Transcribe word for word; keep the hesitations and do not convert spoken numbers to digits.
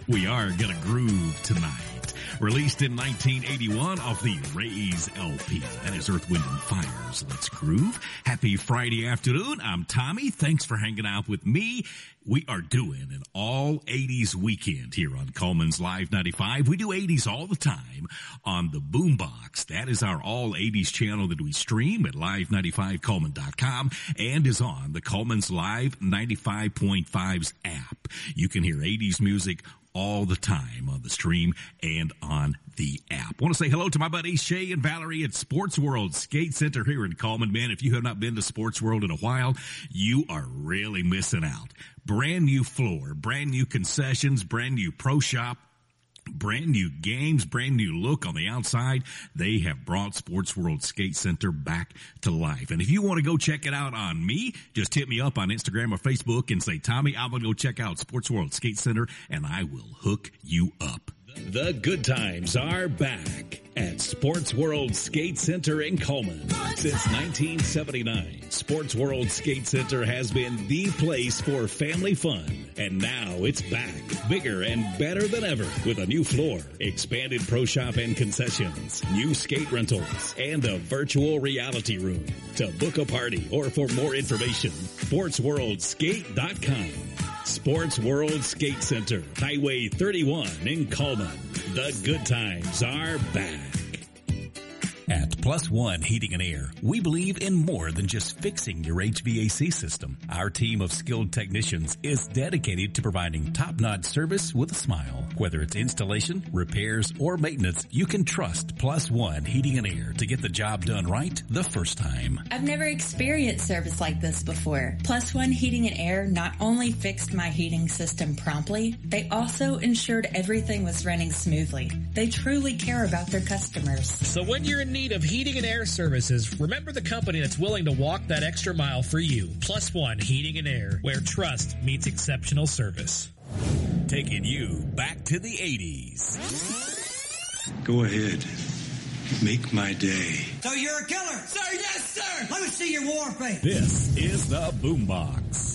We are gonna groove tonight. Released in nineteen eighty-one off the Raise L P. That is Earth, Wind, and Fire's Let's Groove. Happy Friday afternoon. I'm Tommy. Thanks for hanging out with me. We are doing an all eighties weekend here on Coleman's Live ninety-five. We do eighties all the time on the Boombox. That is our all eighties channel that we stream at live ninety-five coleman dot com and is on the Coleman's Live ninety-five point five's app. You can hear eighties music all the time on the stream and on the app. I want to say hello to my buddies Shay and Valerie at Sports World Skate Center here in Coleman. Man, if you have not been to Sports World in a while, you are really missing out. Brand new floor, brand new concessions, brand new pro shop, brand new games, brand new look on the outside. They have brought Sports World Skate Center back to life. And if you want to go check it out on me, just hit me up on Instagram or Facebook and say, Tommy, I'm going to go check out Sports World Skate Center, and I will hook you up. The good times are back at Sports World Skate Center in Coleman. Since nineteen seventy-nine, Sports World Skate Center has been the place for family fun. And now it's back, bigger and better than ever, with a new floor, expanded pro shop and concessions, new skate rentals, and a virtual reality room. To book a party or for more information, sports world skate dot com. Sports World Skate Center, Highway thirty-one in Coleman. The good times are back. At Plus One Heating and Air, we believe in more than just fixing your H V A C system. Our team of skilled technicians is dedicated to providing top-notch service with a smile. Whether it's installation, repairs, or maintenance, you can trust Plus One Heating and Air to get the job done right the first time. I've never experienced service like this before. Plus One Heating and Air not only fixed my heating system promptly, they also ensured everything was running smoothly. They truly care about their customers. So when you're in need of heating and air services, remember the company that's willing to walk that extra mile for you. Plus One Heating and Air, where trust meets exceptional service. Taking you back to the eighties. Go ahead. Make my day. So you're a killer? Sir, yes, sir! Let me see your war face. This is the Boombox.